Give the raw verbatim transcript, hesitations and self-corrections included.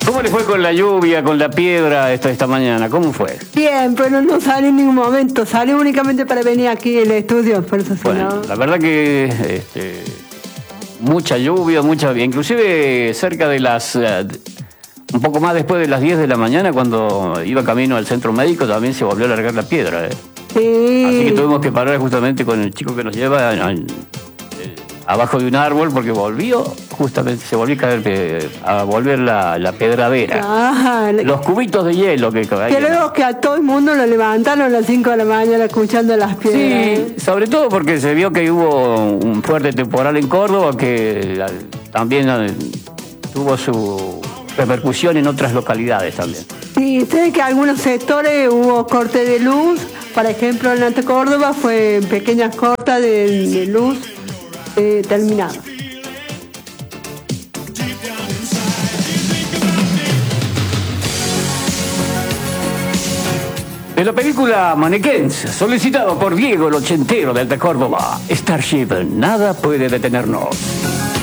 ¿Cómo le fue con la lluvia, con la piedra esta, esta mañana? ¿Cómo fue? Bien, pero no salí en ningún momento. Salí únicamente para venir aquí al estudio. Por eso Bueno, no. la verdad que este, mucha lluvia, mucha, inclusive cerca de las, uh, un poco más después de las diez de la mañana, cuando iba camino al centro médico, también se volvió a largar la piedra. ¿eh? Sí. Así que tuvimos que parar justamente con el chico que nos lleva en, en, abajo de un árbol, porque volvió, justamente se volvió a caer, eh, a volver la, la pedradera. Ah, Los cubitos de hielo que hay. creo que a todo el mundo lo levantaron a las cinco de la mañana escuchando las piedras. Sí, sobre todo porque se vio que hubo un fuerte temporal en Córdoba que la, también eh, tuvo su repercusión en otras localidades también. Sí, sé que en algunos sectores hubo corte de luz. Por ejemplo, en Alto Córdoba fue pequeñas cortas de, de luz eh, terminadas. En la película Mannequins, solicitado por Diego el ochentero de Alta Córdoba, Starship, nada puede detenernos.